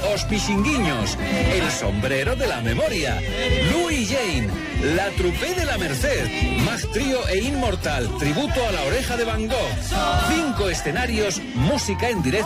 Os Pichinguiños, El Sombrero de la Memoria, Louis Jane, La Trupe de la Merced, Mag Trío e Inmortal, tributo a La Oreja de Van Gogh. 5 escenarios, música en directo